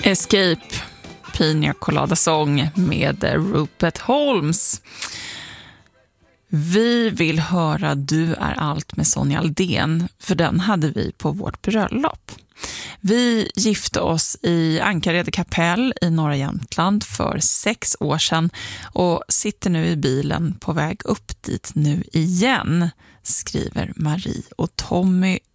Escape, Pina Colada Song med Rupert Holmes. Vi vill höra Du är allt med Sonja Aldén, för den hade vi på vårt bröllop. Vi gifte oss i Ankarede kapell i norra Jämtland för 6 år sedan och sitter nu i bilen på väg upp dit nu igen, skriver Marie och Tommy